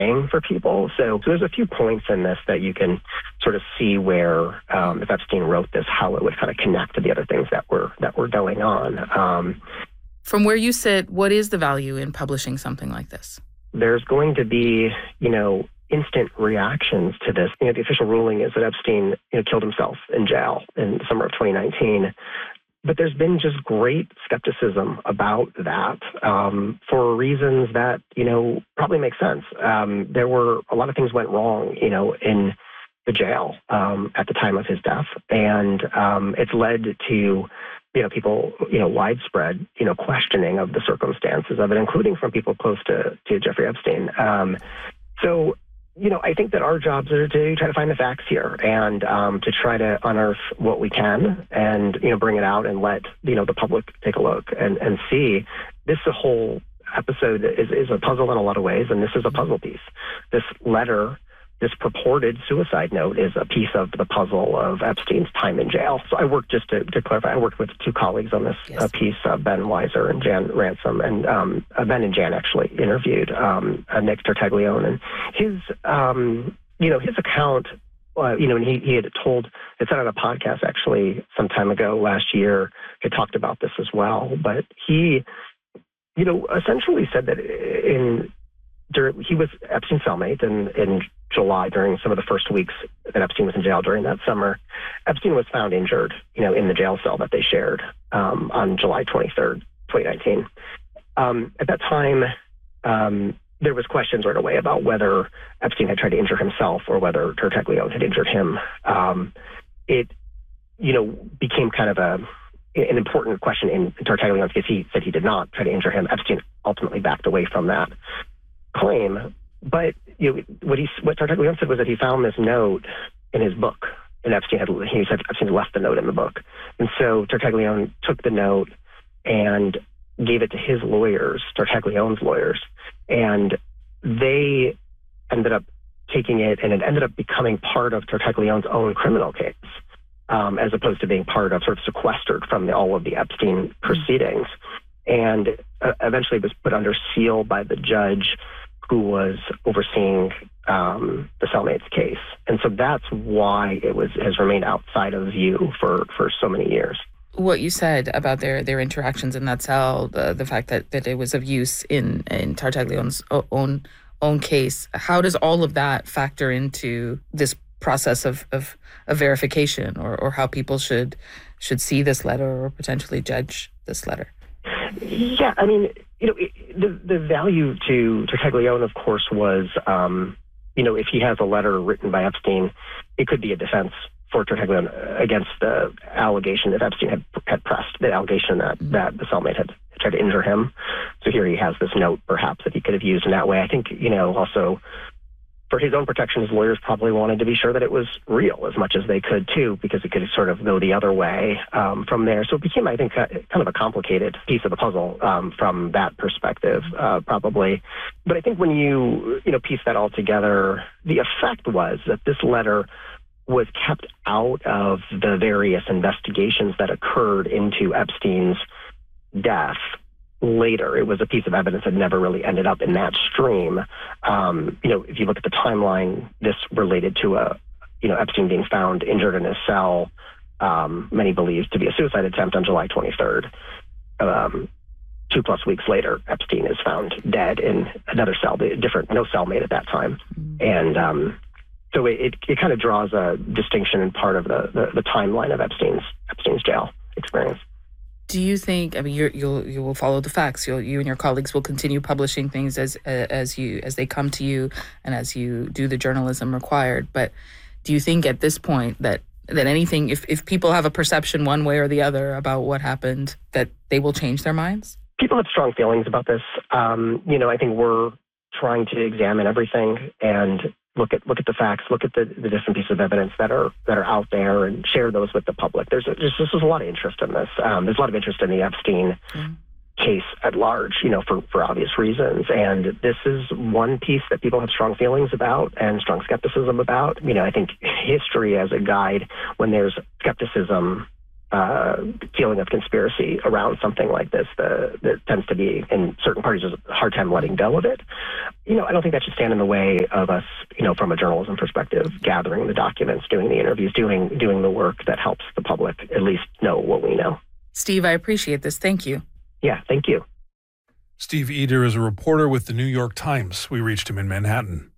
for people. So there's a few points in this that you can sort of see where, if Epstein wrote this, how it would kind of connect to the other things that were going on. From where you sit, what is the value in publishing something like this? There's going to be, instant reactions to this. The official ruling is that Epstein, killed himself in jail in the summer of 2019. But there's been just great skepticism about that for reasons that, probably make sense. There were a lot of things went wrong, in the jail at the time of his death. And it's led to, people, widespread, questioning of the circumstances of it, including from people close to Jeffrey Epstein. So I think that our jobs are to try to find the facts here and to try to unearth what we can and, bring it out and let, the public take a look and see. This whole episode is a puzzle in a lot of ways, and this is a puzzle piece. This letter, this purported suicide note, is a piece of the puzzle of Epstein's time in jail. So I worked, just to clarify, I worked with two colleagues on this piece, Ben Weiser and Jan Ransom, and Ben and Jan actually interviewed Nick Tartaglione, and his account, and he had said on a podcast actually some time ago last year, he talked about this as well, but he, essentially said that he was Epstein's cellmate in July during some of the first weeks that Epstein was in jail during that summer. Epstein was found injured, in the jail cell that they shared on July 23rd, 2019. At that time, there was questions right away about whether Epstein had tried to injure himself or whether Tartaglione had injured him. It, became kind of an important question in Tartaglione because he said he did not try to injure him. Epstein ultimately backed away from that claim. But what Tartaglione said was that he found this note in his book, and he said Epstein had left the note in the book. And so Tartaglione took the note and gave it to his lawyers, Tartaglione's lawyers, and they ended up taking it, and it ended up becoming part of Tartaglione's own criminal case, as opposed to being part of, sort of sequestered from all of the Epstein proceedings. And eventually was put under seal by the judge who was overseeing the cellmate's case. And so that's why it has remained outside of view for so many years. What you said about their interactions in that cell, the fact that it was of use in Tartaglione's own case, how does all of that factor into this process of verification or how people should see this letter or potentially judge this letter? Yeah, I mean, the value to Tartaglione, of course, was, if he has a letter written by Epstein, it could be a defense for Tartaglione against the allegation that Epstein had pressed, the allegation that the cellmate had tried to injure him. So here he has this note, perhaps, that he could have used in that way. I think, also for his own protection, his lawyers probably wanted to be sure that it was real as much as they could, too, because it could sort of go the other way from there. So it became, I think, kind of a complicated piece of the puzzle from that perspective, probably. But I think when you piece that all together, the effect was that this letter was kept out of the various investigations that occurred into Epstein's death later. It was a piece of evidence that never really ended up in that stream. If you look at the timeline, this related to Epstein being found injured in his cell, many believe to be a suicide attempt on July 23rd. 2+ weeks later, Epstein is found dead in another cell, no cellmate at that time. And so it kind of draws a distinction in part of the timeline of Epstein's jail experience. Do you think? I mean, you will follow the facts. You and your colleagues will continue publishing things as they come to you and as you do the journalism required. But do you think at this point that anything, if people have a perception one way or the other about what happened, that they will change their minds? People have strong feelings about this. I think we're trying to examine everything and look at the facts, look at the different pieces of evidence that are out there, and share those with the public. There's a lot of interest in this. There's a lot of interest in the Epstein case at large, for obvious reasons. And this is one piece that people have strong feelings about and strong skepticism about. I think history as a guide, when there's skepticism, feeling of conspiracy around something like this. There tends to be, in certain parties, there's a hard time letting go of it. I don't think that should stand in the way of us, from a journalism perspective, gathering the documents, doing the interviews, doing the work that helps the public at least know what we know. Steve, I appreciate this. Thank you. Yeah, thank you. Steve Eder is a reporter with the New York Times. We reached him in Manhattan.